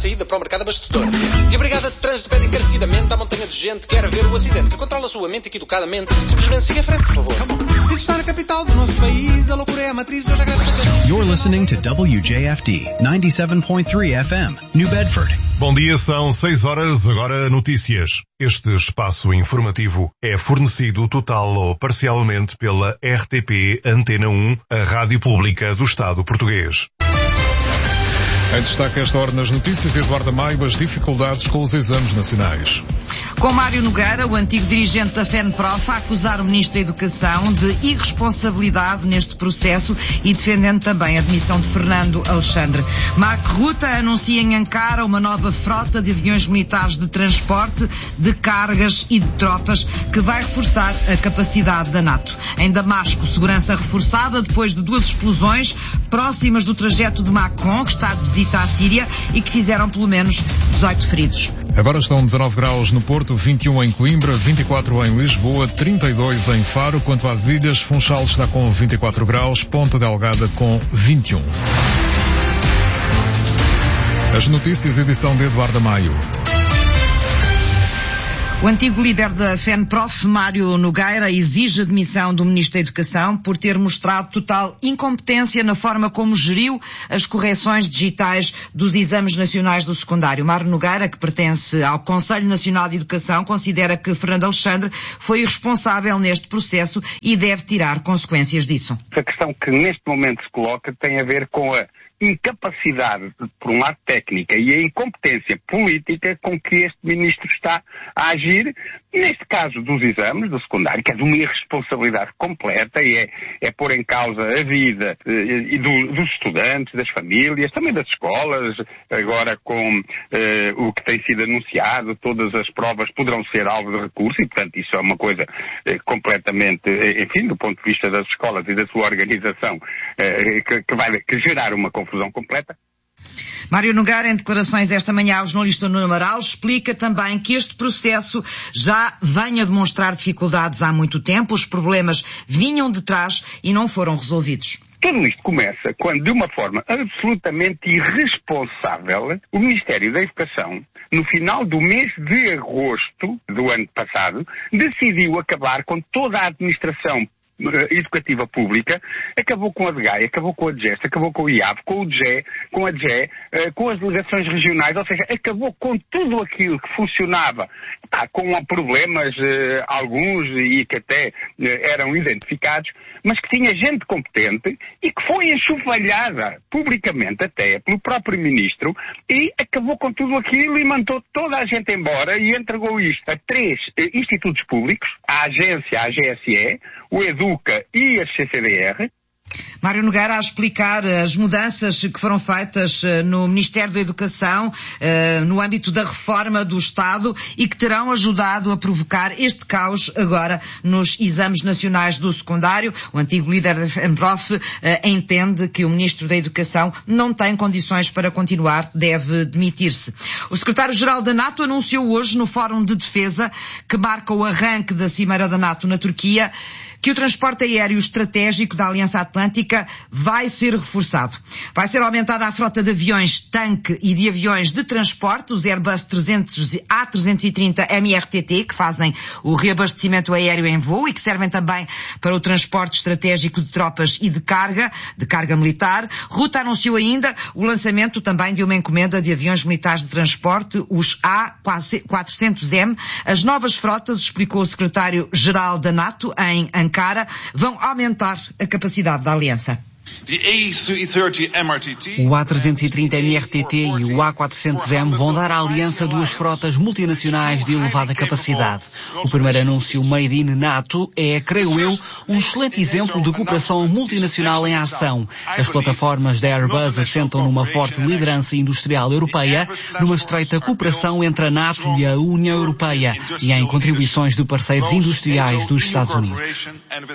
saída para o mercado abastecedor. E a brigada de trânsito pede encarecidamente à montanha de gente que quer ver o acidente, que controla a sua mente e que educadamente simplesmente siga em frente, por favor. Isso está na capital do nosso país, a loucura é a matriz da grande... You're listening to WJFD 97.3 FM, New Bedford. Bom dia, são 6 horas, agora notícias. Este espaço informativo é fornecido total ou parcialmente pela RTP Antena 1, a rádio pública do Estado português. Em destaque esta hora nas notícias, Eduardo Maio, as dificuldades com os exames nacionais. Com Mário Nogueira, o antigo dirigente da FENPROF, a acusar o Ministro da Educação de irresponsabilidade neste processo e defendendo também a demissão de Fernando Alexandre. Marco Ruta anuncia em Ankara uma nova frota de aviões militares de transporte de cargas e de tropas que vai reforçar a capacidade da NATO. Em Damasco, segurança reforçada depois de 2 explosões próximas do trajeto de Macron, que está de visita à Síria e que fizeram pelo menos 18 feridos. Agora estão 19 graus no Porto, 21 em Coimbra, 24 em Lisboa, 32 em Faro. Quanto às ilhas, Funchal está com 24 graus, Ponta Delgada com 21. As notícias, edição de Eduardo Maio. O antigo líder da FENPROF, Mário Nogueira, exige a demissão do Ministro da Educação por ter mostrado total incompetência na forma como geriu as correções digitais dos exames nacionais do secundário. Mário Nogueira, que pertence ao Conselho Nacional de Educação, considera que Fernando Alexandre foi irresponsável neste processo e deve tirar consequências disso. A questão que neste momento se coloca tem a ver com a incapacidade, por um lado técnica, e a incompetência política com que este ministro está a agir, neste caso dos exames do secundário, que é de uma irresponsabilidade completa e é pôr em causa a vida dos estudantes, das famílias, também das escolas. Agora com o que tem sido anunciado, todas as provas poderão ser alvo de recurso e, portanto, isso é uma coisa completamente, enfim, do ponto de vista das escolas e da sua organização, que vai gerar uma confusão completa. Mário Nogueira, em declarações esta manhã ao jornalista Nuno Amaral, explica também que este processo já vem a demonstrar dificuldades há muito tempo, os problemas vinham de trás e não foram resolvidos. Tudo isto começa quando, de uma forma absolutamente irresponsável, o Ministério da Educação, no final do mês de agosto do ano passado, decidiu acabar com toda a administração educativa pública, acabou com a DGAI, acabou com a DGEST, acabou com o IAV, com o DGE, com a DGE, com as delegações regionais, ou seja, acabou com tudo aquilo que funcionava, com problemas, alguns, e que até eram identificados, mas que tinha gente competente e que foi enxovalhada publicamente até pelo próprio Ministro e acabou com tudo aquilo e mandou toda a gente embora e entregou isto a 3 institutos públicos, a agência, a GSE, o EDUCA e a CCDR. Mário Nogueira a explicar as mudanças que foram feitas no Ministério da Educação no âmbito da reforma do Estado e que terão ajudado a provocar este caos agora nos exames nacionais do secundário. O antigo líder da FENPROF entende que o Ministro da Educação não tem condições para continuar, deve demitir-se. O secretário-geral da NATO anunciou hoje no Fórum de Defesa, que marca o arranque da Cimeira da NATO na Turquia, que o transporte aéreo estratégico da Aliança Atlântica vai ser reforçado. Vai ser aumentada a frota de aviões tanque e de aviões de transporte, os Airbus 300 A330 MRTT, que fazem o reabastecimento aéreo em voo e que servem também para o transporte estratégico de tropas e de carga militar. Ruta anunciou ainda o lançamento também de uma encomenda de aviões militares de transporte, os A400M. As novas frotas, explicou o secretário-geral da NATO em Ankara, vão aumentar a capacidade da aliança. O A330 MRTT e o A400M vão dar à aliança 2 frotas multinacionais de elevada capacidade. O primeiro anúncio Made in NATO é, creio eu, um excelente exemplo de cooperação multinacional em ação. As plataformas da Airbus assentam numa forte liderança industrial europeia, numa estreita cooperação entre a NATO e a União Europeia e em contribuições de parceiros industriais dos Estados Unidos.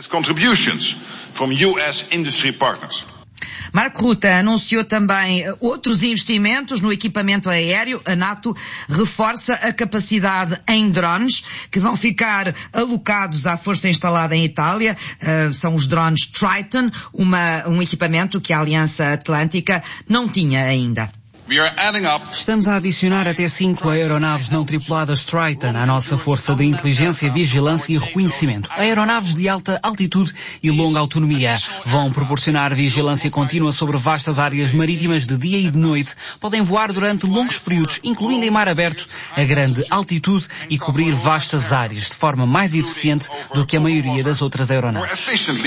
Marco Ruta anunciou também outros investimentos no equipamento aéreo. A NATO reforça a capacidade em drones, que vão ficar alocados à força instalada em Itália. São os drones Triton, um equipamento que a Aliança Atlântica não tinha ainda. Estamos a adicionar até 5 aeronaves não tripuladas Triton à nossa força de inteligência, vigilância e reconhecimento. Aeronaves de alta altitude e longa autonomia. Vão proporcionar vigilância contínua sobre vastas áreas marítimas de dia e de noite. Podem voar durante longos períodos, incluindo em mar aberto, a grande altitude e cobrir vastas áreas de forma mais eficiente do que a maioria das outras aeronaves.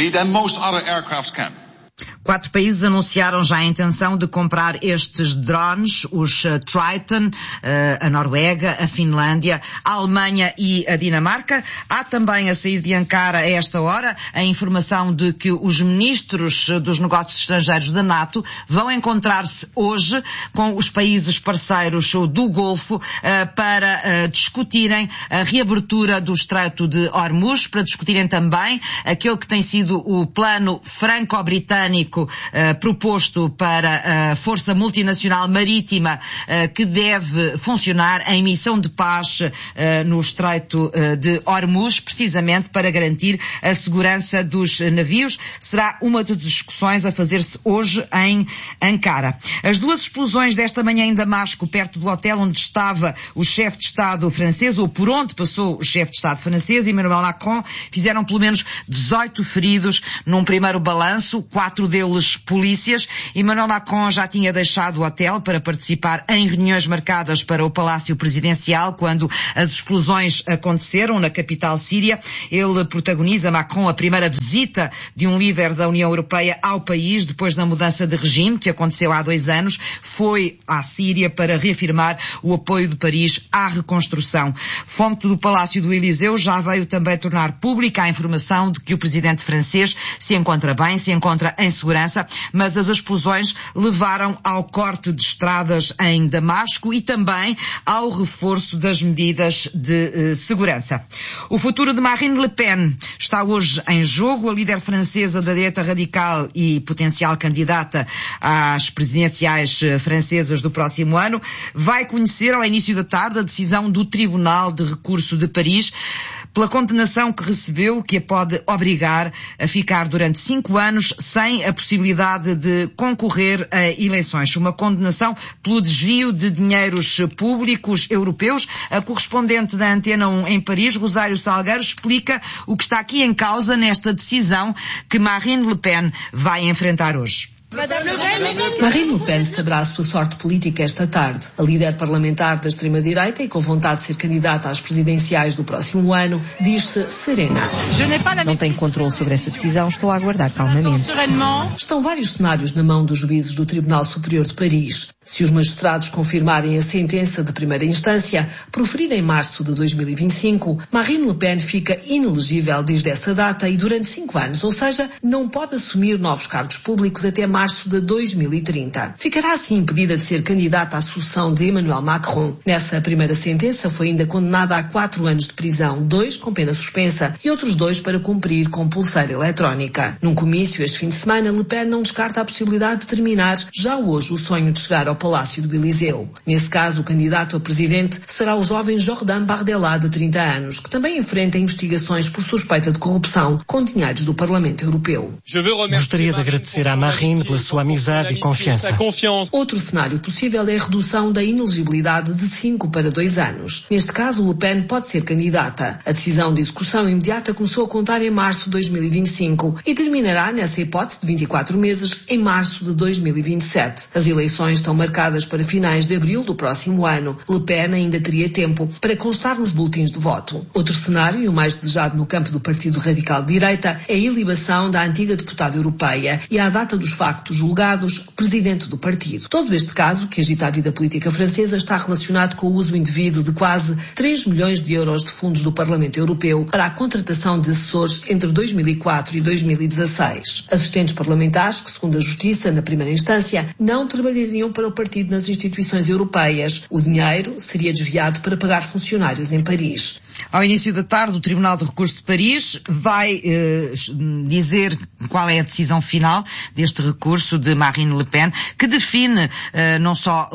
4 países anunciaram já a intenção de comprar estes drones, os Triton, a Noruega, a Finlândia, a Alemanha e a Dinamarca. Há também a sair de Ankara a esta hora a informação de que os ministros dos negócios estrangeiros da NATO vão encontrar-se hoje com os países parceiros do Golfo para discutirem a reabertura do Estreito de Hormuz, para discutirem também aquele que tem sido o plano franco-britânico proposto para a Força Multinacional Marítima que deve funcionar em missão de paz no Estreito de Hormuz, precisamente para garantir a segurança dos navios. Será uma das discussões a fazer-se hoje em Ankara. As 2 explosões desta manhã em Damasco, perto do hotel onde estava o chefe de Estado francês, ou por onde passou o chefe de Estado francês, Emmanuel Macron, fizeram pelo menos 18 feridos num primeiro balanço, 4 deles polícias. Emmanuel Macron já tinha deixado o hotel para participar em reuniões marcadas para o Palácio Presidencial quando as explosões aconteceram na capital síria. Ele protagoniza, Macron, a primeira visita de um líder da União Europeia ao país depois da mudança de regime que aconteceu há 2 anos. Foi à Síria para reafirmar o apoio de Paris à reconstrução. Fonte do Palácio do Eliseu já veio também tornar pública a informação de que o presidente francês se encontra bem, se encontra em segurança, mas as explosões levaram ao corte de estradas em Damasco e também ao reforço das medidas de segurança. O futuro de Marine Le Pen está hoje em jogo. A líder francesa da direita radical e potencial candidata às presidenciais francesas do próximo ano vai conhecer ao início da tarde a decisão do Tribunal de Recurso de Paris pela condenação que recebeu, que a pode obrigar a ficar durante 5 anos sem a possibilidade de concorrer a eleições. Uma condenação pelo desvio de dinheiros públicos europeus. A correspondente da Antena 1 em Paris, Rosário Salgueiro, explica o que está aqui em causa nesta decisão que Marine Le Pen vai enfrentar hoje. Marine Le Pen saberá a sua sorte política esta tarde. A líder parlamentar da extrema-direita e com vontade de ser candidata às presidenciais do próximo ano, diz-se serena. Não tenho controle sobre essa decisão, estou a aguardar calmamente. Estão vários cenários na mão dos juízes do Tribunal Superior de Paris. Se os magistrados confirmarem a sentença de primeira instância, proferida em março de 2025, Marine Le Pen fica inelegível desde essa data e durante 5 anos, ou seja, não pode assumir novos cargos públicos até março de 2030. Ficará assim impedida de ser candidata à sucessão de Emmanuel Macron. Nessa primeira sentença foi ainda condenada a 4 anos de prisão, 2 com pena suspensa e outros 2 para cumprir com pulseira eletrónica. Num comício este fim de semana, Le Pen não descarta a possibilidade de terminar já hoje o sonho de chegar ao Palácio do Eliseu. Nesse caso, o candidato a presidente será o jovem Jordan Bardella, de 30 anos, que também enfrenta investigações por suspeita de corrupção com dinheiros do Parlamento Europeu. Gostaria de agradecer à Marine pela sua amizade e confiança. Outro cenário possível é a redução da inelegibilidade de 5 para 2 anos. Neste caso, Le Pen pode ser candidata. A decisão de execução imediata começou a contar em março de 2025 e terminará, nessa hipótese de 24 meses, em março de 2027. As eleições estão marcadas para finais de abril do próximo ano. Le Pen ainda teria tempo para constar nos boletins de voto. Outro cenário, e o mais desejado no campo do Partido Radical de Direita, é a ilibação da antiga deputada europeia e, à data dos factos julgados, presidente do partido. Todo este caso, que agita a vida política francesa, está relacionado com o uso indevido de quase 3 milhões de euros de fundos do Parlamento Europeu para a contratação de assessores entre 2004 e 2016. Assistentes parlamentares que, segundo a Justiça, na primeira instância, não trabalhariam para o partido nas instituições europeias. O dinheiro seria desviado para pagar funcionários em Paris. Ao início da tarde, o Tribunal de Recurso de Paris vai dizer qual é a decisão final deste recurso de Marine Le Pen, que define não só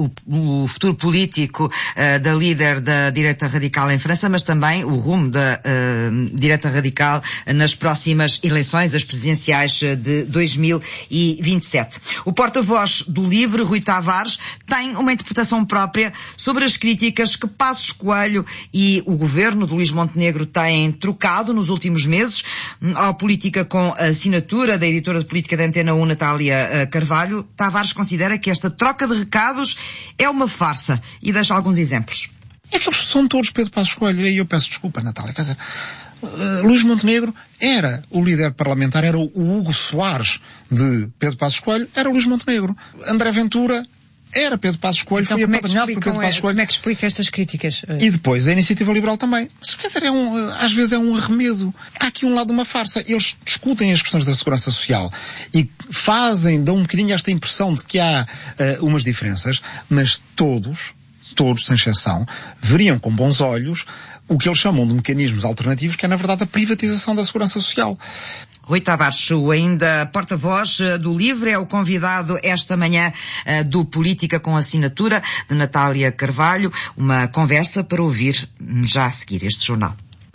o futuro político da líder da direita radical em França, mas também o rumo da direita radical nas próximas eleições, as presidenciais de 2027. O porta-voz do LIVRE, Rui Tavares tem uma interpretação própria sobre as críticas que Passos Coelho e o governo de Luís Montenegro têm trocado nos últimos meses à política com a assinatura da editora de política da Antena 1, Natália Carvalho. Tavares considera que esta troca de recados é uma farsa e deixa alguns exemplos. É que eles são todos Pedro Passos Coelho, e aí eu peço desculpa, Natália, quer dizer, Luís Montenegro era o líder parlamentar, era o Hugo Soares de Pedro Passos Coelho, era Luís Montenegro. André Ventura era Pedro Passos Coelho, então, foi apadrinhado por Pedro Passos Coelho. Como é que explica estas críticas? E depois a Iniciativa Liberal também. Mas, quer dizer, às vezes é um arremedo. Há aqui um lado de uma farsa. Eles discutem as questões da segurança social e dão um bocadinho esta impressão de que há umas diferenças, mas todos, sem exceção, veriam com bons olhos o que eles chamam de mecanismos alternativos, que é, na verdade, a privatização da segurança social. Rui Tavares, ainda porta-voz do LIVRE, é o convidado esta manhã do Política com Assinatura, de Natália Carvalho. Uma conversa para ouvir já a seguir este jornal.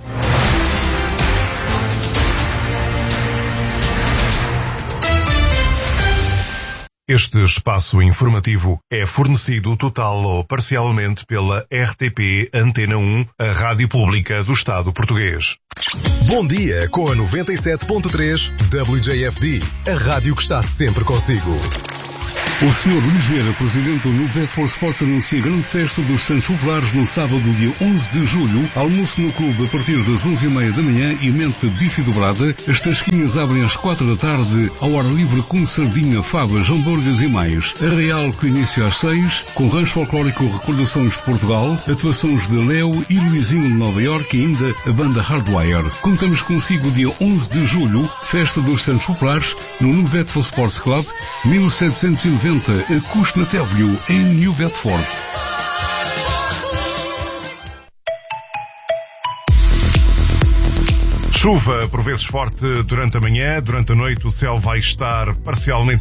Este espaço informativo é fornecido total ou parcialmente pela RTP Antena 1, a rádio pública do Estado português. Bom dia com a 97.3 WJFD, a rádio que está sempre consigo. O Sr. Luís Vieira, presidente do New Bedford Sports, anuncia a grande festa dos Santos Populares no sábado, dia 11 de julho. Almoço no clube a partir das 11h30 da manhã e mente bife dobrada. As tasquinhas abrem às 4 da tarde, ao ar livre com sardinha, favas, hambúrgueres e mais. Arraial que inicia às 6, com rancho folclórico Recordações de Portugal, atuações de Léo e Luizinho de Nova Iorque e ainda a banda Hardwire. Contamos consigo dia 11 de julho, festa dos Santos Populares, no New Bedford Sports Club, 1790, a Custódia Avenue, em New Bedford. Chuva, por vezes forte, durante a manhã. Durante a noite o céu vai estar parcialmente